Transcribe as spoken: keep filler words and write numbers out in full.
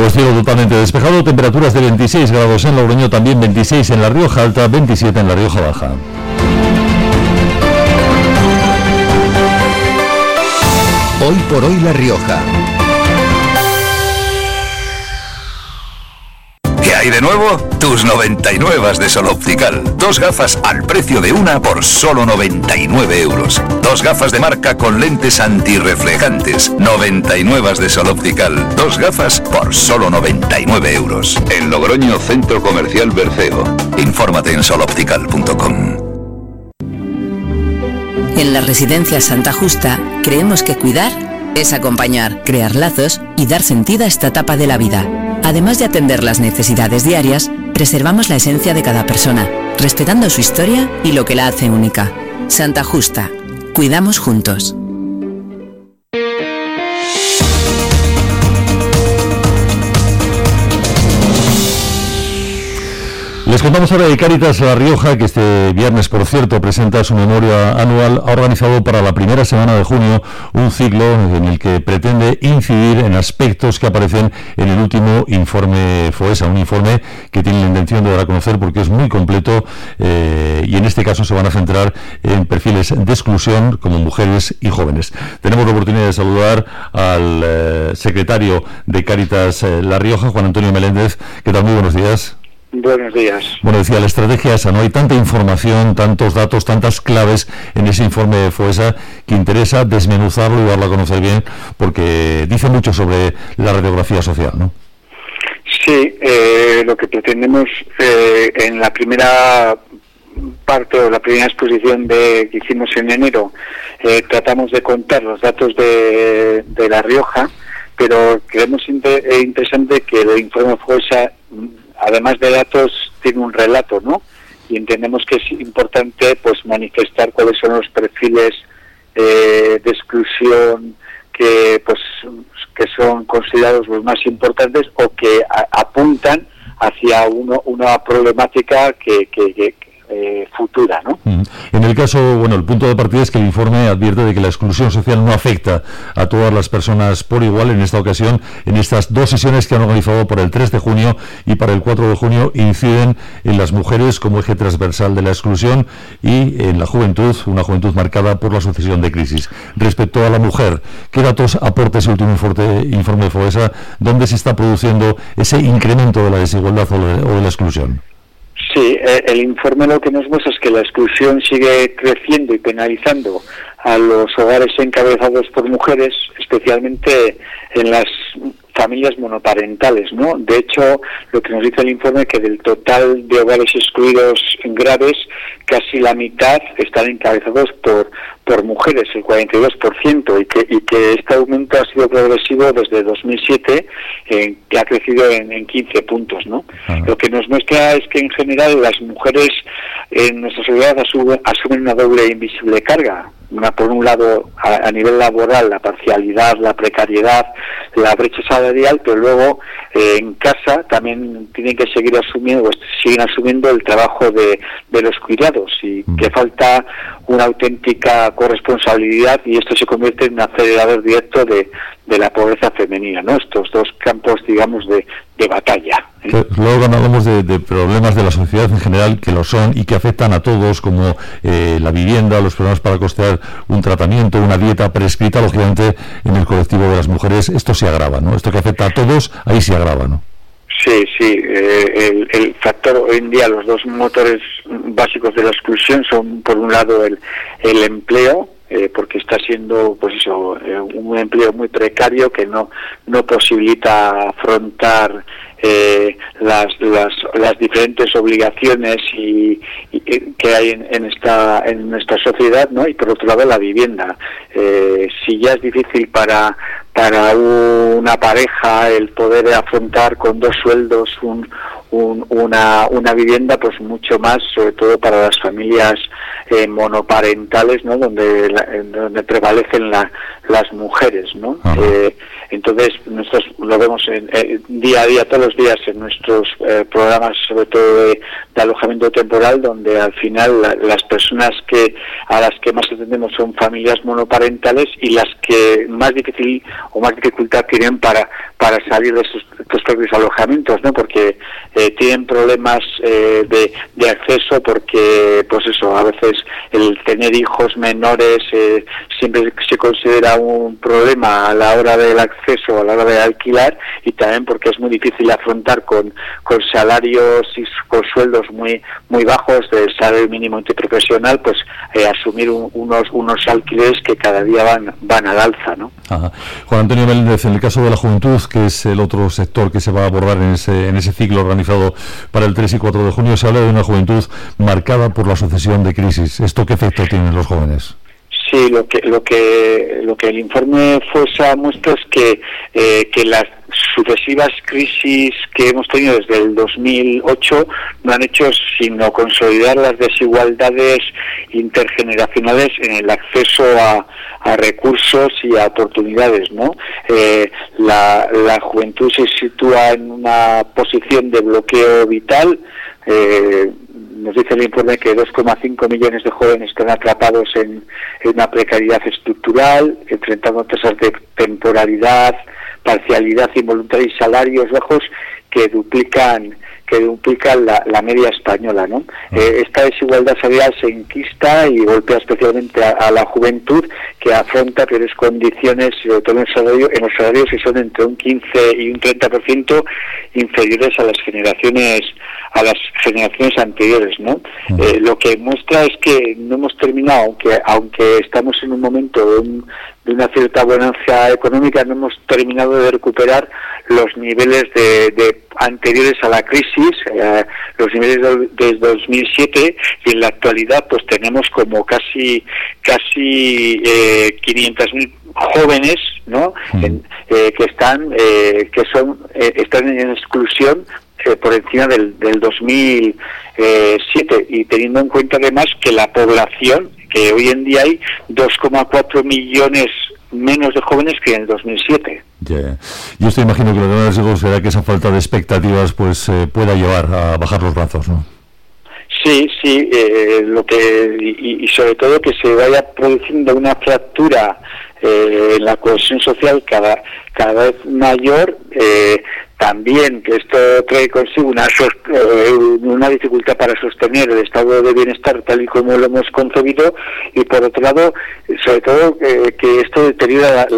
Pues cielo totalmente despejado, temperaturas de veintiséis grados en Logroño, también veintiséis en La Rioja Alta, veintisiete en La Rioja Baja. Hoy por hoy La Rioja. ¿Qué hay de nuevo? Tus noventa y nueve de Sol Optical. Dos gafas al precio de una por solo noventa y nueve euros. Dos gafas de marca con lentes antirreflejantes. noventa y nueve de Sol Optical. Dos gafas por solo noventa y nueve euros. En Logroño, Centro Comercial Berceo. Infórmate en sol optical punto com. En la Residencia Santa Justa creemos que cuidar es acompañar, crear lazos y dar sentido a esta etapa de la vida. Además de atender las necesidades diarias, preservamos la esencia de cada persona, respetando su historia y lo que la hace única. Santa Justa. Cuidamos juntos. Les contamos ahora de Cáritas La Rioja, que este viernes, por cierto, presenta su memoria anual. Ha organizado para la primera semana de junio un ciclo en el que pretende incidir en aspectos que aparecen en el último informe FOESA, un informe que tiene la intención de dar a conocer porque es muy completo eh, y en este caso se van a centrar en perfiles de exclusión como mujeres y jóvenes. Tenemos la oportunidad de saludar al eh, secretario de Cáritas eh, La Rioja, Juan Antonio Meléndez. ¿Qué tal? Muy buenos días. Buenos días. Bueno, decía, la estrategia esa, no hay tanta información, tantos datos, tantas claves en ese informe de FOESA que interesa desmenuzarlo y darlo a conocer bien, porque dice mucho sobre la radiografía social, ¿no? Sí, eh, lo que pretendemos eh, en la primera parte o la primera exposición de, que hicimos en enero, eh, tratamos de contar los datos de, de La Rioja, pero creemos inter- interesante que el informe FOESA, además de datos, tiene un relato, ¿no? Y entendemos que es importante, pues, manifestar cuáles son los perfiles eh, de exclusión que, pues, que son considerados los más importantes o que a, apuntan hacia uno, una problemática que, que, que eh, futura, ¿no? En el caso, bueno, el punto de partida es que el informe advierte de que la exclusión social no afecta a todas las personas por igual. En esta ocasión, en estas dos sesiones que han organizado para el tres de junio y para el cuatro de junio, inciden en las mujeres como eje transversal de la exclusión y en la juventud, una juventud marcada por la sucesión de crisis. Respecto a la mujer, ¿qué datos aporta ese último informe de FOESA? ¿Dónde se está produciendo ese incremento de la desigualdad o de, o de la exclusión? Sí, el informe lo que nos muestra es que la exclusión sigue creciendo y penalizando a los hogares encabezados por mujeres, especialmente en las familias monoparentales, ¿no? De hecho, lo que nos dice el informe es que del total de hogares excluidos graves, casi la mitad están encabezados por por mujeres, el cuarenta y dos por ciento, y que y que este aumento ha sido progresivo desde dos mil siete, eh, que ha crecido en, en quince puntos, ¿no? Uh-huh. Lo que nos muestra es que en general las mujeres en nuestra sociedad asumen, asumen una doble invisible carga. Una, por un lado, a, a nivel laboral, la parcialidad, la precariedad, la brecha salarial, pero luego eh, en casa también tienen que seguir asumiendo, siguen asumiendo el trabajo de, de los cuidados, y mm. que falta una auténtica corresponsabilidad, y esto se convierte en un acelerador directo de, de la pobreza femenina, ¿no? Estos dos campos, digamos, de, de batalla. ¿eh? Luego hablamos de, de problemas de la sociedad en general, que lo son y que afectan a todos, como eh, la vivienda, los problemas para costear un tratamiento, una dieta prescrita. Lógicamente, en el colectivo de las mujeres esto se agrava, ¿no? Esto que afecta a todos, ahí se agrava, ¿no? Sí, sí, eh, el, el factor hoy en día, los dos motores básicos de la exclusión son, por un lado, el, el empleo, eh, porque está siendo, pues eso, eh, un empleo muy precario que no no posibilita afrontar eh, las, las las diferentes obligaciones y, y que hay en, en esta en nuestra sociedad, ¿no? Y por otro lado, la vivienda. Eh, si ya es difícil para para una pareja el poder afrontar con dos sueldos un, un, una, una vivienda, pues mucho más, sobre todo para las familias eh, monoparentales, ¿no? Donde, la, donde prevalecen la, las mujeres, ¿no? Eh, entonces nosotros lo vemos en, eh, día a día, todos los días en nuestros eh, programas, sobre todo de, de alojamiento temporal, donde al final la, las personas que a las que más atendemos son familias monoparentales y las que más difícil o más dificultad tienen para para salir de sus, estos propios alojamientos, ¿no? Porque eh, tienen problemas eh, de, de acceso, porque pues eso, a veces el tener hijos menores eh, siempre se considera un problema a la hora del acceso, a la hora de alquilar, y también porque es muy difícil afrontar con, con salarios y con sueldos muy muy bajos del salario mínimo interprofesional, pues eh, asumir un, unos unos alquileres que cada día van van al alza, ¿no? Ajá. Juan Antonio Meléndez, en el caso de la juventud, que es el otro sector que se va a abordar en ese en ese ciclo organizado para el tres y cuatro de junio, se habla de una juventud marcada por la sucesión de crisis. ¿Esto qué efecto tienen los jóvenes? Sí, lo que lo que lo que el informe FOSA muestra es que eh, que las sucesivas crisis que hemos tenido desde el dos mil ocho no han hecho sino consolidar las desigualdades intergeneracionales en el acceso a, a recursos y a oportunidades, ¿no? Eh, la, la juventud se sitúa en una posición de bloqueo vital. Eh, nos dice el informe que dos coma cinco millones de jóvenes están atrapados en, en una precariedad estructural, enfrentando tasas de temporalidad, parcialidad involuntaria y salarios bajos que duplican que duplican la, la media española, ¿no? Eh, esta desigualdad salarial se enquista y golpea especialmente a, a la juventud, que afronta peores condiciones, sobre todo en, el salario, en los salarios que son entre un quince y un treinta por ciento inferiores a las generaciones a las generaciones anteriores, ¿no? Eh, lo que muestra es que no hemos terminado, aunque aunque estamos en un momento de, un, de una cierta bonanza económica, no hemos terminado de recuperar los niveles de, de anteriores a la crisis, eh, los niveles de, de dos mil siete, y en la actualidad pues tenemos como casi casi eh, quinientos mil jóvenes, ¿no? Mm. En, eh, que están eh, que son eh, están en exclusión eh, por encima del, del dos mil siete, y teniendo en cuenta además que la población, que hoy en día hay dos coma cuatro millones menos de jóvenes que en el dos mil siete. Yeah. Yo estoy imagino que lo que va a ser será que esa falta de expectativas pues eh, pueda llevar a bajar los brazos, ¿no? Sí, sí, eh, lo que y, y sobre todo que se vaya produciendo una fractura eh, en la cohesión social cada cada vez mayor. Eh, También que esto trae consigo una eh, una dificultad para sostener el estado de bienestar tal y como lo hemos concebido, y por otro lado, sobre todo, eh, que esto deteriora la,